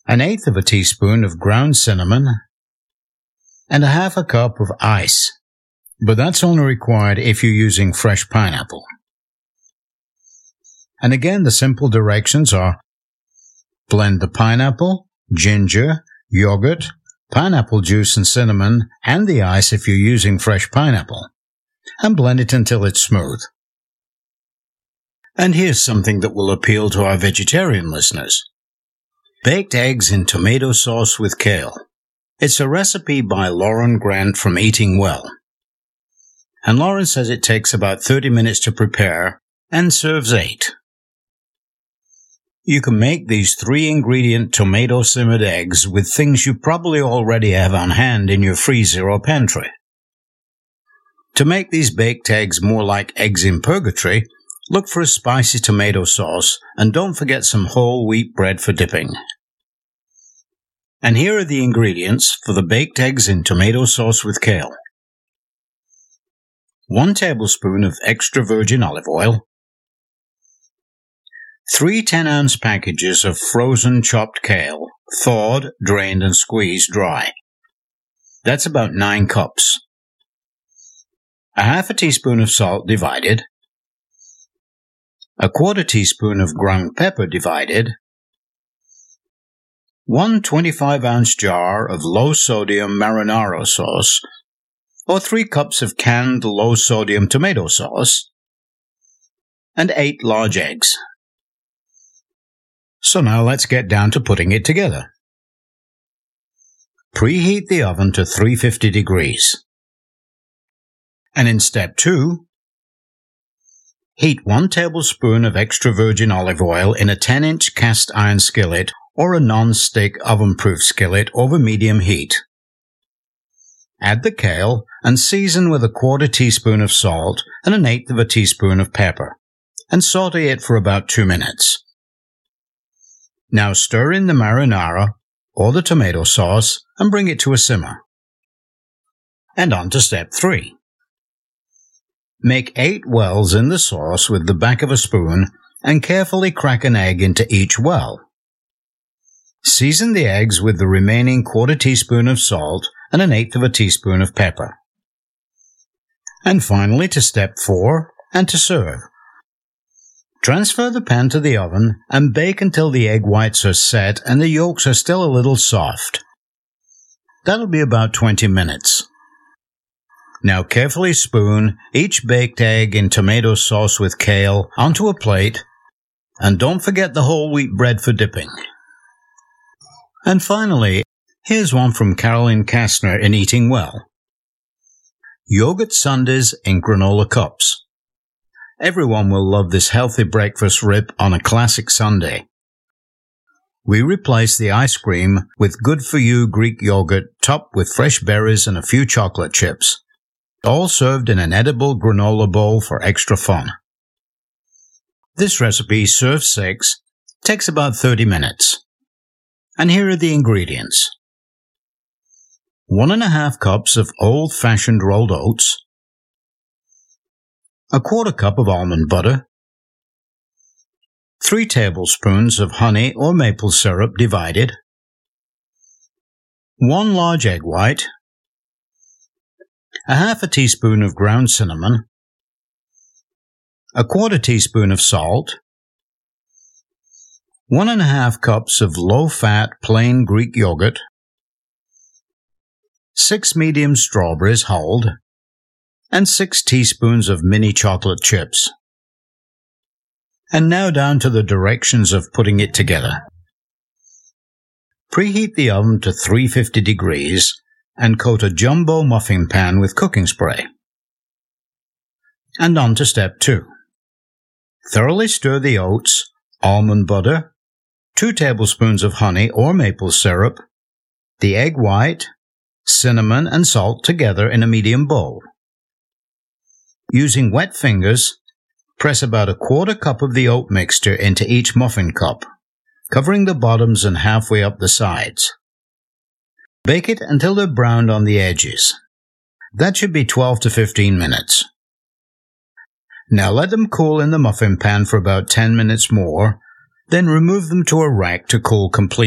1/8 of a teaspoon of ground cinnamon, and 1/2 cup of ice, but that's only required if you're using fresh pineapple. And again, the simple directions are: blend the pineapple, ginger, yogurt, pineapple juice and cinnamon, and the ice if you're using fresh pineapple, and blend it until it's smooth. And here's something that will appeal to our vegetarian listeners: baked eggs in tomato sauce with kale. It's a recipe by Lauren Grant from Eating Well. And Lauren says it takes about 30 minutes to prepare and serves 8. You can make these 3-ingredient tomato simmered eggs with things you probably already have on hand in your freezer or pantry. To make these baked eggs more like eggs in purgatory, look for a spicy tomato sauce, and don't forget some whole wheat bread for dipping. And here are the ingredients for the baked eggs in tomato sauce with kale. 1 tablespoon of extra virgin olive oil, 3 10-ounce packages of frozen chopped kale, thawed, drained, and squeezed dry. That's about 9 cups. 1/2 teaspoon of salt divided, 1/4 teaspoon of ground pepper divided, 1 25-ounce jar of low-sodium marinara sauce, or 3 cups of canned low-sodium tomato sauce, and 8 large eggs. So now let's get down to putting it together. Preheat the oven to 350 degrees. And in step 2, heat 1 tablespoon of extra virgin olive oil in a 10-inch cast iron skillet or a non-stick oven-proof skillet over medium heat. Add the kale and season with 1/4 teaspoon of salt and 1/8 of a teaspoon of pepper, and saute it for about 2 minutes. Now stir in the marinara or the tomato sauce and bring it to a simmer. And on to step 3. Make 8 wells in the sauce with the back of a spoon and carefully crack an egg into each well. Season the eggs with the remaining 1/4 teaspoon of salt and 1/8 of a teaspoon of pepper. And finally to step 4, and to serve. Transfer the pan to the oven and bake until the egg whites are set and the yolks are still a little soft. That'll be about 20 minutes. Now carefully spoon each baked egg in tomato sauce with kale onto a plate, and don't forget the whole wheat bread for dipping. And finally, here's one from Carolyn Kastner in Eating Well. Yogurt sundaes in granola cups. Everyone will love this healthy breakfast rip on a classic Sunday. We replace the ice cream with good-for-you Greek yogurt topped with fresh berries and a few chocolate chips, all served in an edible granola bowl for extra fun. This recipe serves 6, takes about 30 minutes. And here are the ingredients. 1.5 cups of old-fashioned rolled oats, 1/4 cup of almond butter, 3 tablespoons of honey or maple syrup divided, 1 large egg white, 1/2 teaspoon of ground cinnamon, 1/4 teaspoon of salt, 1.5 cups of low-fat plain Greek yogurt, 6 medium strawberries hulled, and 6 teaspoons of mini chocolate chips. And now down to the directions of putting it together. Preheat the oven to 350 degrees and coat a jumbo muffin pan with cooking spray. And on to step 2. Thoroughly stir the oats, almond butter, 2 tablespoons of honey or maple syrup, the egg white, cinnamon, and salt together in a medium bowl. Using wet fingers, press about 1/4 cup of the oat mixture into each muffin cup, covering the bottoms and halfway up the sides. Bake it until they're browned on the edges. That should be 12 to 15 minutes. Now let them cool in the muffin pan for about 10 minutes more, then remove them to a rack to cool completely.